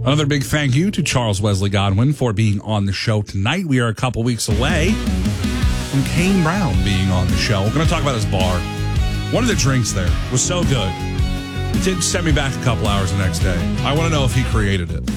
Another big thank you to Charles Wesley Godwin for being on the show tonight. We are a couple weeks away from Kane Brown being on the show. We're going to talk about his bar. One of the drinks there was so good. It did send me back a couple hours the next day. I want to know if he created it.